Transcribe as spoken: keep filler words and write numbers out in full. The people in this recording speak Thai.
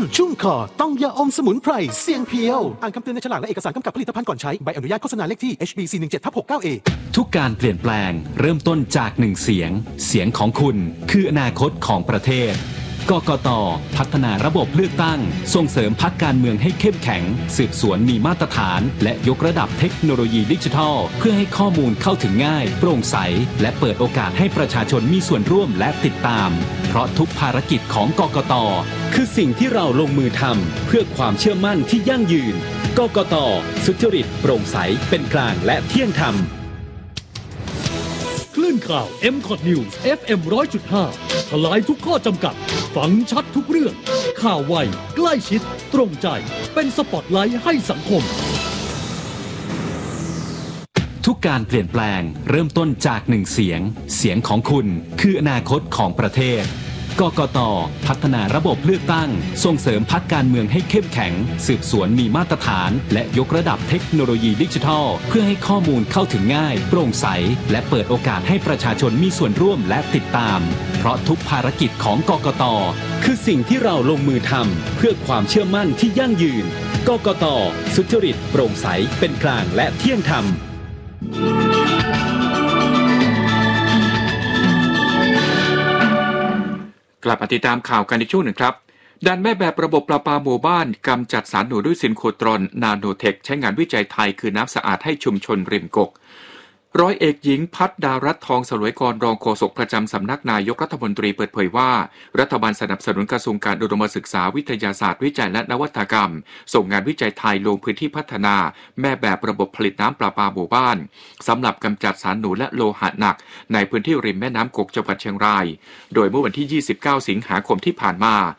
ชุ่มคอต้องยาอมสมุนไพรเสียงเพียวอ่านคำเตือนในฉลากและเอกสารกำกับผลิตภัณฑ์ก่อนใช้ใบอนุญาตโฆษณาเลขที่ เอช บี สี่ หนึ่ง เจ็ด หกเก้า เอทุกการเปลี่ยนแปลงเริ่มต้นจากหนึ่งเสียงเสียงของคุณคืออนาคตของประเทศกกต.พัฒนาระบบเลือกตั้งส่งเสริมพรรคการเมืองให้เข้มแข็งสืบสวนมีมาตรฐานและยกระดับเทคโนโลยีดิจิทัลเพื่อให้ข้อมูลเข้าถึงง่ายโปร่งใสและเปิดโอกาสให้ประชาชนมีส่วนร่วมและติดตามเพราะทุกภารกิจของกกต.คือสิ่งที่เราลงมือทำเพื่อความเชื่อมั่นที่ยั่งยืนกกต.สุจริตโปร่งใสเป็นกลางและเที่ยงธรรมคลื่นข่าว เอ็ม คอท News เอฟ เอ็ม หนึ่งร้อยจุดห้า ทลายทุกข้อจำกัดฟังชัดทุกเรื่องข่าวไวใกล้ชิดตรงใจเป็นสปอตไลท์ให้สังคมทุกการเปลี่ยนแปลงเริ่มต้นจากหนึ่งเสียงเสียงของคุณคืออนาคตของประเทศกกต.พัฒนาระบบเลือกตั้งส่งเสริมพรรคการเมืองให้เข้มแข็งสืบสวนมีมาตรฐานและยกระดับเทคโนโลยีดิจิทัลเพื่อให้ข้อมูลเข้าถึงง่ายโปร่งใสและเปิดโอกาสให้ประชาชนมีส่วนร่วมและติดตามเพราะทุกภารกิจของกกต.คือสิ่งที่เราลงมือทำเพื่อความเชื่อมั่นที่ยั่งยืนกกต.สุจริตโปร่งใสเป็นกลางและเที่ยงธรรมกลับมาติดตามข่าวกันในช่วงหนึ่งครับด้านแม่แบบระบบประปาหมู่บ้านกำจัดสารหนูด้วยซินโคตรอนนาโนเทคใช้งานวิจัยไทยคือน้ำสะอาดให้ชุมชนริมกกร้อยเอกหญิงพัฒดารัตน์ทองสลวยกรรองโฆษกประจำสำนักนายกรัฐมนตรีเปิดเผยว่ารัฐบาลสนับสนุนกระทรวงการอุดมศึกษาวิทยาศาสตร์วิจัยและนวัตกรรมส่งงานวิจัยไทยลงพื้นที่พัฒนาแม่แบบระบบผลิตน้ำประปาหมู่บ้านสำหรับกำจัดสารหนูและโลหะหนักในพื้นที่ริมแม่น้ำกกจังหวัดเชียงรายโดยเมื่อวันที่ยี่สิบเก้าสิงหาคมที่ผ่านมา